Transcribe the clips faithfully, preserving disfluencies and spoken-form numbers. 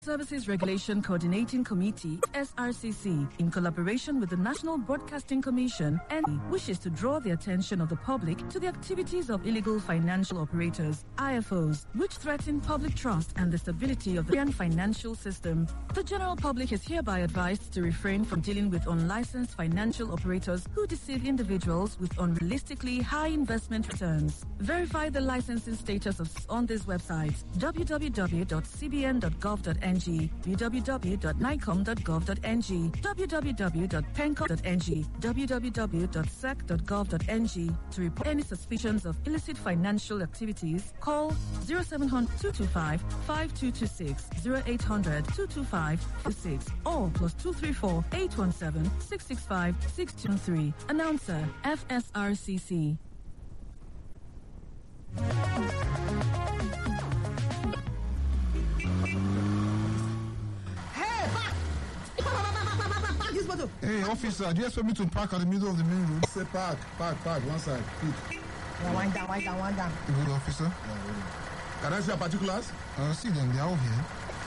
Services Regulation Coordinating Committee, S R C C, in collaboration with the National Broadcasting Commission, N B, wishes to draw the attention of the public to the activities of illegal financial operators, I F Os, which threaten public trust and the stability of the Nigerian financial system. The general public is hereby advised to refrain from dealing with unlicensed financial operators who deceive individuals with unrealistically high investment returns. Verify the licensing status of on this website, w w w dot c b n dot gov dot n g, w w w dot nicom dot gov dot n g, w w w dot pencom dot n g, w w w dot sec dot gov dot n g. To report any suspicions of illicit financial activities, call zero seven zero zero two two five five two two six, zero eight hundred two two five five six, or plus two three four eight one seven six six five six two three. Announcer, F S R C C. Hey, officer, do you expect me to park at the middle of the main road? Say park, park, park, one side, quick. Yeah, wind down, wind down, wind down. Good, officer. Yeah, can I see your particulars? Uh, see them, they're all here.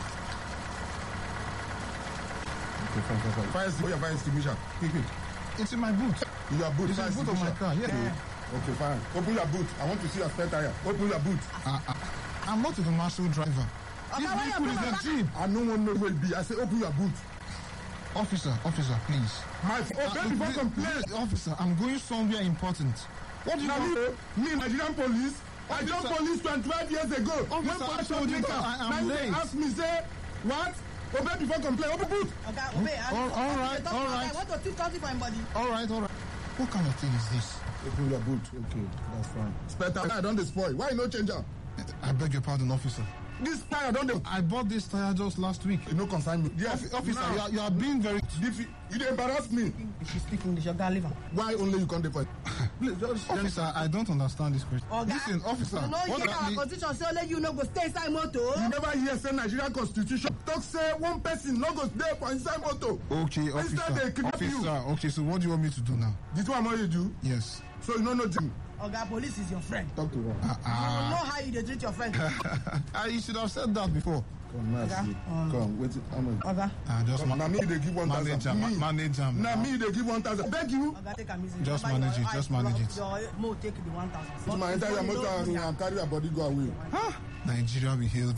Okay, fine, fine, fine. Fire, oh, yeah, fire extinguisher. Quick, quick. It's in my boot. In your boot? It's in the boot of my car, yeah. yeah. Okay, fine. Open your boot. I want to see your spare tire. Open your boot. Uh, uh, I'm not a commercial driver. Okay, This why vehicle you is open a jeep. I don't want to know where it be. I say open your boot. Officer, officer, please. My, oh, Uh, before please, complain. please, officer, I'm going somewhere important. What do you Now, me, want? me, Nigerian police, I Officer. joined police twenty-five years ago. Officer, When I police told you make that up, I am now you late. ask me, say, what? Obey before complain. Open boot. Okay, obey. All- all right, all right. I want to teach something for anybody. All right, all right. What kind of thing is this? Open your boot. Okay, that's fine. Spare tire, I don't despoil. Why no change am? I beg your pardon, officer. This tire don't dey. I bought this tire just last week. You no concern me. Yes, Offi- officer, now, you are, you are being very... if you, you dey embarrass me. If you speak English, you're gonna leave her. Why only you come dey for? Please just. Officer, I don't understand this question. Oga, Listen, officer, you know, what you I our mean- constitution say only you no go stay inside motor. You never hear say Nigerian constitution talk say one person no go dey for inside motor. Okay, Instead they officer, kidnap officer, you. okay, so what do you want me to do now? This one what you do. Yes. So you no know Jim. Oga, police is your friend. Talk to her. Uh, You uh, know how you dey treat your friend. uh, you should have said that before. Come, now Oga, see. um, Come, wait. How much? Oga, Uh, just Now ma- me they give one manage thousand. am, Me. manage am. Now me they give one thousand. Beg you. Oga, take am easy. Just Remember manage your it, just eye, manage your- it. Your mo take the one thousand. So my enter your motor and, and carry your body go away. Huh? Nigeria be healed.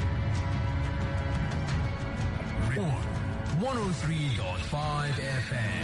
one oh three point five F M.